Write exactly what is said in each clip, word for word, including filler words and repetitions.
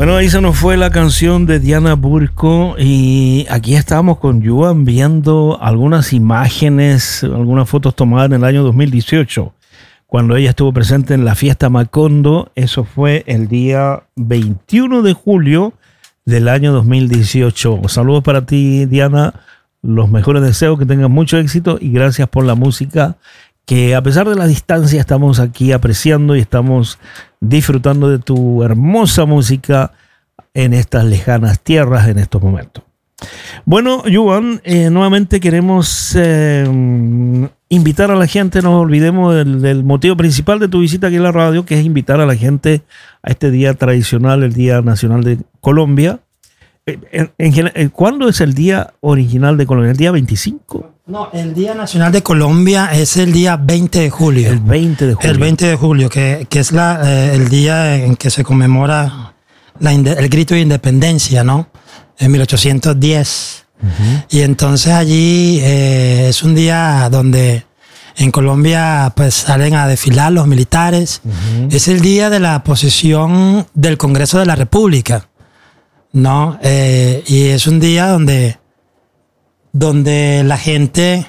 Bueno, ahí se nos fue la canción de Diana Burco y aquí estamos con Yuan viendo algunas imágenes, algunas fotos tomadas en el año dos mil dieciocho, cuando ella estuvo presente en la fiesta Macondo. Eso fue el día veintiuno de julio del año dos mil dieciocho. Saludos para ti, Diana, los mejores deseos, que tengas mucho éxito y gracias por la música que a pesar de la distancia estamos aquí apreciando y estamos disfrutando de tu hermosa música en estas lejanas tierras en estos momentos. Bueno, Yuan, eh, nuevamente queremos eh, invitar a la gente, no nos olvidemos del, del motivo principal de tu visita aquí en la radio, que es invitar a la gente a este día tradicional, el Día Nacional de Colombia. En, en, en, ¿Cuándo es el día original de Colombia? ¿El día veinticinco? No, el Día Nacional de Colombia es el día veinte de julio. El veinte de julio. El veinte de julio, que, que es la, eh, el día en que se conmemora la, el grito de independencia, ¿no? En mil ochocientos diez. Uh-huh. Y entonces allí eh, es un día donde en Colombia pues salen a desfilar los militares. Uh-huh. Es el día de la posesión del Congreso de la República, ¿no? Eh, y es un día donde, donde la gente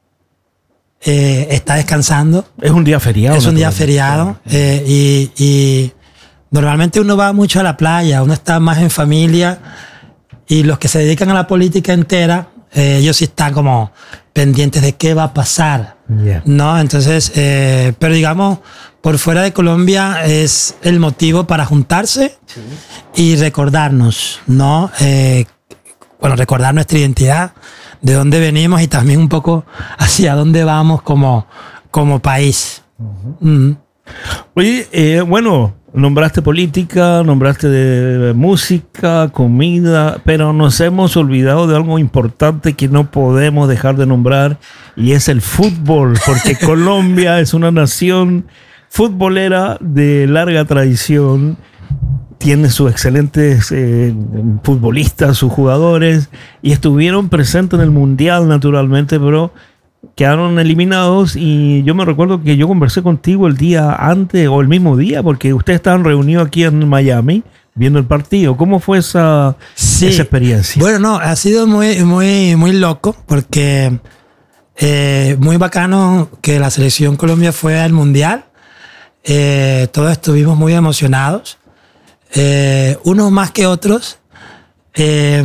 eh, está descansando. Es un día feriado. Es un día feriado. Eh, y, y normalmente uno va mucho a la playa, uno está más en familia. Y los que se dedican a la política entera, eh, ellos sí están como pendientes de qué va a pasar, yeah. ¿no? Entonces, eh, pero digamos, por fuera de Colombia es el motivo para juntarse sí. y recordarnos, ¿no? Eh, bueno, recordar nuestra identidad, de dónde venimos y también un poco hacia dónde vamos como, como país. Uh-huh. Mm. Oye, eh, bueno, nombraste política, nombraste de música, comida, pero nos hemos olvidado de algo importante que no podemos dejar de nombrar y es el fútbol, porque Colombia es una nación futbolera de larga tradición, tiene sus excelentes eh, futbolistas, sus jugadores, y estuvieron presentes en el Mundial naturalmente, pero quedaron eliminados. Y yo me recuerdo que yo conversé contigo el día antes o el mismo día, porque ustedes estaban reunidos aquí en Miami viendo el partido. ¿Cómo fue esa, sí. esa experiencia? Bueno, no, ha sido muy, muy, muy loco, porque eh, muy bacano que la selección Colombia fue al Mundial. Eh, todos estuvimos muy emocionados, eh, unos más que otros. Eh,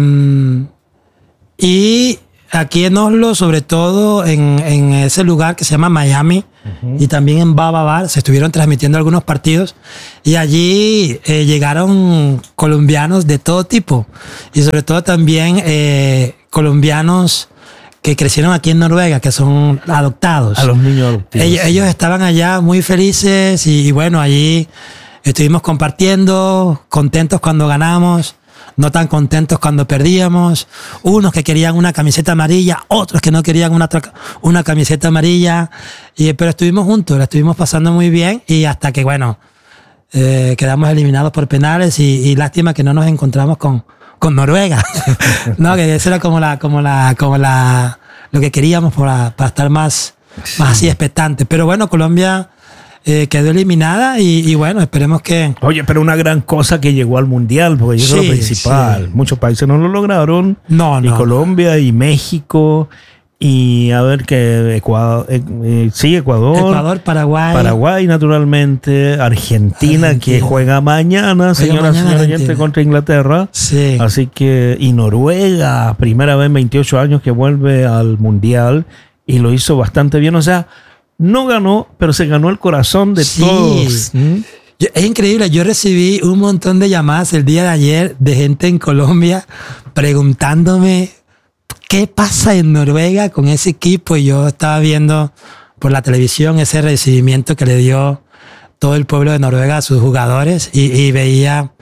y aquí en Oslo, sobre todo en, en ese lugar que se llama Miami, uh-huh. y también en Baba Bar, se estuvieron transmitiendo algunos partidos y allí eh, llegaron colombianos de todo tipo y sobre todo también eh, colombianos que crecieron aquí en Noruega, que son adoptados. A los niños adoptivos. Ellos, ellos estaban allá muy felices y, y bueno, allí estuvimos compartiendo, contentos cuando ganamos, no tan contentos cuando perdíamos, unos que querían una camiseta amarilla, otros que no querían una, una camiseta amarilla, y, pero estuvimos juntos, la estuvimos pasando muy bien y hasta que, bueno, eh, quedamos eliminados por penales y, y lástima que no nos encontramos con, con Noruega, no, que eso era como la, como la, como la, lo que queríamos para, para estar más, sí. más así expectantes, pero bueno, Colombia Eh, quedó eliminada y, y bueno, esperemos que... Oye, pero una gran cosa que llegó al Mundial, porque eso sí, es lo principal. Sí. Muchos países no lo lograron. No, no. Y Colombia y México y a ver que Ecuador, eh, eh, sí, Ecuador. Ecuador, Paraguay. Paraguay, naturalmente. Argentina, Argentina. que juega mañana, juega señora, mañana señora oyente, contra Inglaterra. Sí. Así que, y Noruega, primera vez en veintiocho años que vuelve al Mundial y lo hizo bastante bien. O sea, no ganó, pero se ganó el corazón de sí. todos. ¿Mm? Yo, es increíble, yo recibí un montón de llamadas el día de ayer de gente en Colombia preguntándome qué pasa en Noruega con ese equipo, y yo estaba viendo por la televisión ese recibimiento que le dio todo el pueblo de Noruega a sus jugadores y, y veía,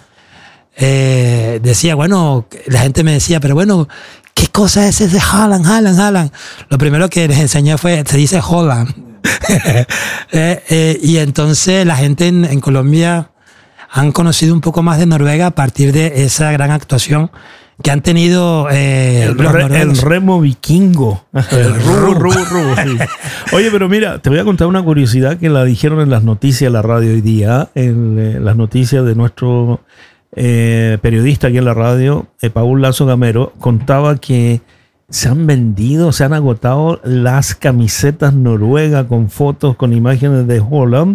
eh, decía, bueno, la gente me decía, pero bueno, ¿qué cosa es ese Haaland, Haaland, Haaland? Lo primero que les enseñé fue, se dice Holland. eh, eh, y entonces la gente en, en Colombia han conocido un poco más de Noruega a partir de esa gran actuación que han tenido eh, el, los re, el remo vikingo, el rubo, rubo, rubo. Sí. Oye, pero mira, te voy a contar una curiosidad que la dijeron en las noticias de la radio hoy día, en eh, las noticias de nuestro eh, periodista aquí en la radio, eh, Paul Lazo Gamero, contaba que se han vendido, se han agotado las camisetas noruegas con fotos, con imágenes de Haaland.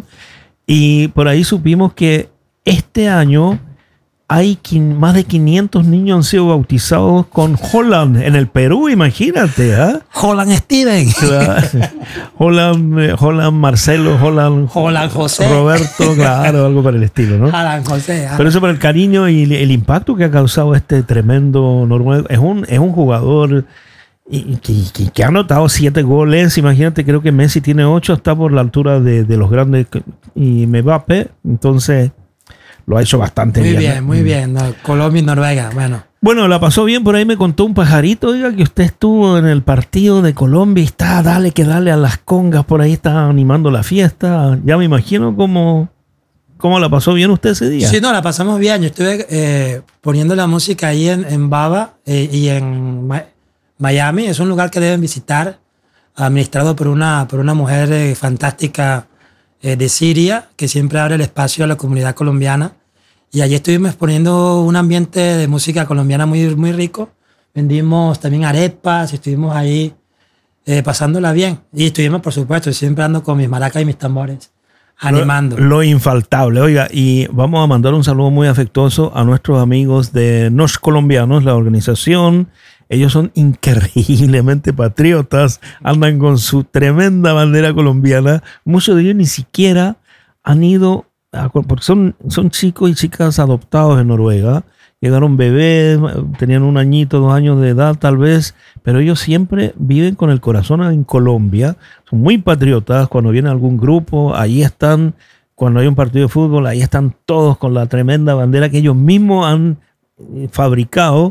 Y por ahí supimos que este año hay más de quinientos niños han sido bautizados con Haaland en el Perú, imagínate. ¿eh? Haaland Steven. Claro. Haaland, Haaland Marcelo, Haaland, Haaland José. Roberto, claro, algo para el estilo, ¿no? Haaland José. Haaland. Pero eso por el cariño y el impacto que ha causado este tremendo noruego. Es un, es un jugador y, que, que, que ha anotado siete goles. Imagínate, creo que Messi tiene ocho, está por la altura de, de los grandes y Mbappé. Entonces lo ha hecho bastante muy bien. Muy bien, muy bien. No, Colombia y Noruega, bueno. Bueno, la pasó bien, por ahí me contó un pajarito, oiga, que usted estuvo en el partido de Colombia y está, dale que dale a las congas, por ahí está animando la fiesta. Ya me imagino cómo, cómo la pasó bien usted ese día. Sí, no, la pasamos bien. Yo estuve eh, poniendo la música ahí en, en Baba eh, y en Ma- Miami. Es un lugar que deben visitar, administrado por una, por una mujer eh, fantástica eh, de Siria, que siempre abre el espacio a la comunidad colombiana. Y allí estuvimos poniendo un ambiente de música colombiana muy, muy rico. Vendimos también arepas, estuvimos ahí eh, pasándola bien. Y estuvimos, por supuesto, siempre ando con mis maracas y mis tambores, animando. Lo, lo infaltable. Oiga, y vamos a mandar un saludo muy afectuoso a nuestros amigos de Nos Colombianos, la organización. Ellos son increíblemente patriotas, andan con su tremenda bandera colombiana. Muchos de ellos ni siquiera han ido, porque son, son chicos y chicas adoptados en Noruega. Llegaron bebés, tenían un añito, dos años de edad tal vez, pero ellos siempre viven con el corazón en Colombia. Son muy patriotas. Cuando viene algún grupo, ahí están. Cuando hay un partido de fútbol, ahí están todos con la tremenda bandera que ellos mismos han fabricado.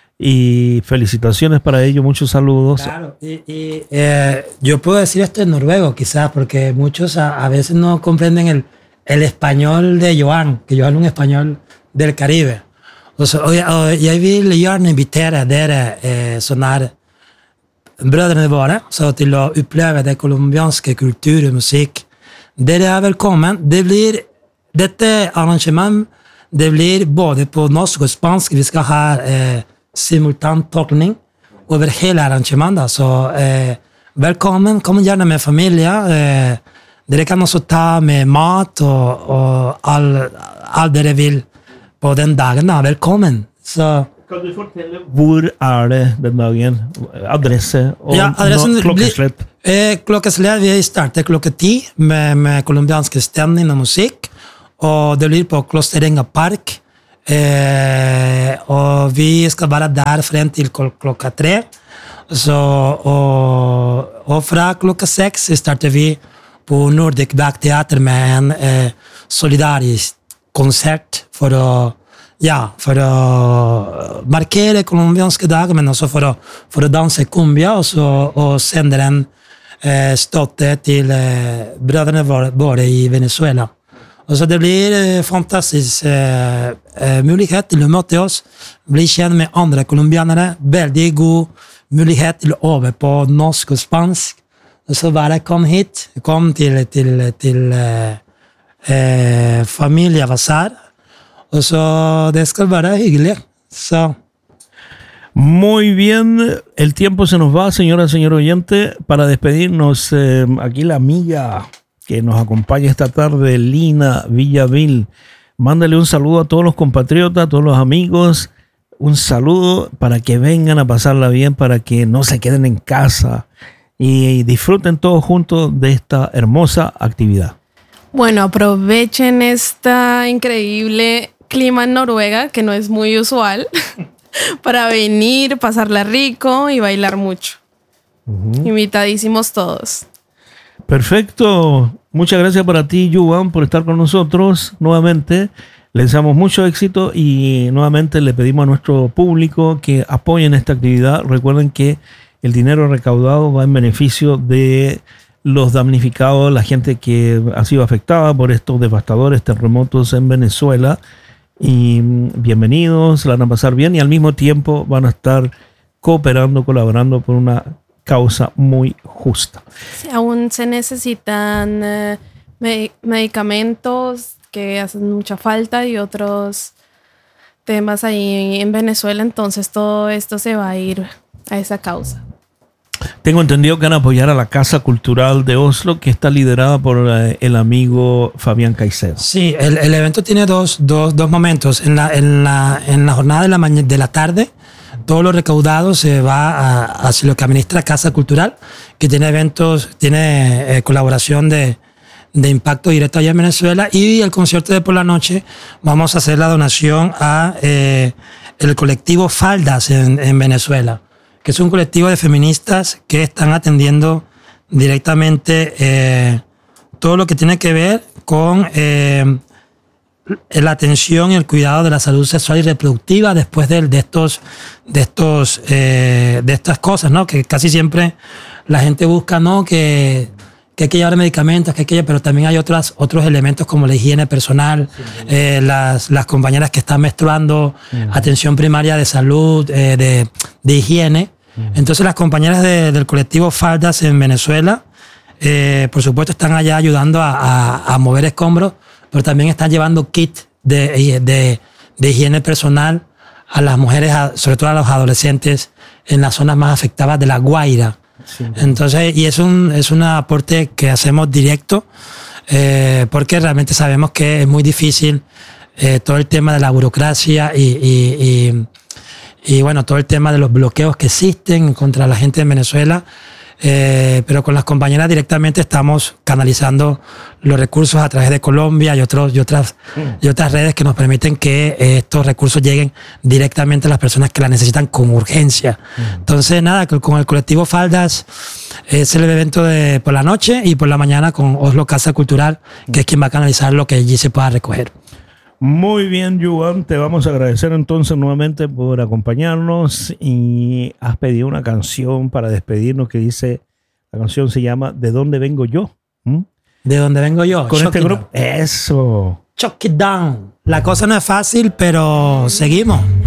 Y felicitaciones para ellos, muchos saludos. Claro, y, y eh, yo puedo decir esto en noruego quizás, porque muchos a, a veces no comprenden el, el español de Johan, que yo hablo un español del Caribe. Og så, og jeg, og jeg vil gjerne invitere dere eh, sånn her brødrene våre så til å oppleve det colombianske kultur og musikk. Dere er velkommen. Det blir dette arrangement det blir både på norsk og spansk. Vi skal ha eh, simultantolkning over hele arrangementet. Så eh, velkommen. Kom gjerne med familie. Eh, dere kan også ta med mat og, og alt all dere vil på den dagen. Da. Velkommen. Så kan du fortelle hvor er det den dagen? Adresse og ja, adressen klokkeslett? Eh, klokkeslett, vi starter klokka ti med, med colombianske stemning og musikk. Og det blir på Klosterenga Park. Eh, og vi skal være der frem til klokka tre. Så, og, og fra klokka seks starter vi på Nordic Back Teater med en eh, solidarisk konsert for å, ja, for å markere colombianske dager, men også for å, for å danse cumbia, og, så, og sende en eh, støtte til eh, brødrene våre i Venezuela. Og så det blir eh, fantastisk eh, eh, mulighet til å møte oss, bli kjent med andre colombianere, veldig god mulighet til å øve på norsk og spansk. Og så bare kom hit, kom til, til, til eh, eh, Familia Bazar, og så det skal være hyggelig. Så muy bien, el tiempo se nos va, señora, señor oyente. Para despedirnos, eh, aquí la amiga que nos acompaña esta tarde, Lina Villavil. Mándale un saludo a todos los compatriotas, a todos los amigos. Un saludo para que vengan a pasarla bien, para que no se queden en casa y disfruten todos juntos de esta hermosa actividad. Bueno, aprovechen esta increíble clima en Noruega, que no es muy usual, para venir, pasarla rico y bailar mucho. Uh-huh. Invitadísimos todos. Perfecto. Muchas gracias para ti, Yuan, por estar con nosotros nuevamente. Le deseamos mucho éxito y nuevamente le pedimos a nuestro público que apoyen esta actividad. Recuerden que el dinero recaudado va en beneficio de los damnificados, la gente que ha sido afectada por estos devastadores terremotos en Venezuela. Y bienvenidos, la van a pasar bien y al mismo tiempo van a estar cooperando, colaborando por una causa muy justa. Sí, aún se necesitan eh, me- medicamentos que hacen mucha falta y otros temas ahí en Venezuela, entonces todo esto se va a ir a esa causa. Tengo entendido que van a apoyar a la Casa Cultural de Oslo, que está liderada por eh, el amigo Fabián Caicedo. Sí, el, el evento tiene dos, dos, dos momentos. En la, en, la, en la jornada de la, mañana, de la tarde, todo lo recaudado se va a, hacia lo que administra Casa Cultural, que tiene eventos, tiene eh, colaboración de, de impacto directo allá en Venezuela. Y el concierto de por la noche vamos a hacer la donación a eh, el colectivo Faldas en, en Venezuela, que es un colectivo de feministas que están atendiendo directamente eh, todo lo que tiene que ver con eh, la atención y el cuidado de la salud sexual y reproductiva después de, de estos, de estos, eh, de estas cosas, ¿no? Que casi siempre la gente busca, ¿no? Que, que hay que llevar medicamentos, que hay que llevar, pero también hay otras, otros elementos como la higiene personal, sí, eh, las, las compañeras que están menstruando, sí, atención primaria de salud, eh, de, de higiene. Entonces las compañeras de, del colectivo Faldas en Venezuela, eh, por supuesto, están allá ayudando a, a, a mover escombros, pero también están llevando kit de, de, de higiene personal a las mujeres, a, sobre todo a los adolescentes en las zonas más afectadas de La Guaira. Sí. Entonces, y es un, es un aporte que hacemos directo, eh, porque realmente sabemos que es muy difícil eh, todo el tema de la burocracia y, y, y Y bueno, todo el tema de los bloqueos que existen contra la gente en Venezuela. Eh, pero con las compañeras directamente estamos canalizando los recursos a través de Colombia y, otros, y, otras, y otras redes que nos permiten que eh, estos recursos lleguen directamente a las personas que las necesitan con urgencia. Mm. Entonces, nada, con el colectivo Faldas es el evento de por la noche y por la mañana con Oslo Casa Cultural, que es quien va a canalizar lo que allí se pueda recoger. Muy bien, Joan, te vamos a agradecer entonces nuevamente por acompañarnos y has pedido una canción para despedirnos que dice, la canción se llama ¿De dónde vengo yo? ¿Mm? ¿De dónde vengo yo? Con Chuck este grupo. Eso. Chuck it down. La cosa no es fácil, pero seguimos.